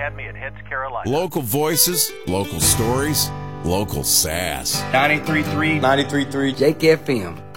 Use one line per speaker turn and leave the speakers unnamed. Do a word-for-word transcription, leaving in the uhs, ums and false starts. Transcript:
had me at Heads Carolina.
Local voices, local stories, local sass.
ninety-three point three
ninety-three point three
Jake F M.